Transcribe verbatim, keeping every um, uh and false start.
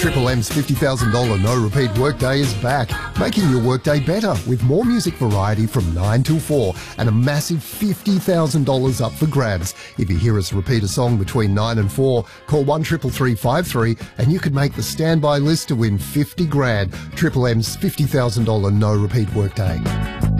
Triple M's fifty thousand dollars no-repeat workday is back, making your workday better with more music variety from nine till four and a massive fifty thousand dollars up for grabs. If you hear us repeat a song between nine and four, call one triple three five three and you could make the standby list to win fifty grand. Triple M's fifty thousand dollars no-repeat workday.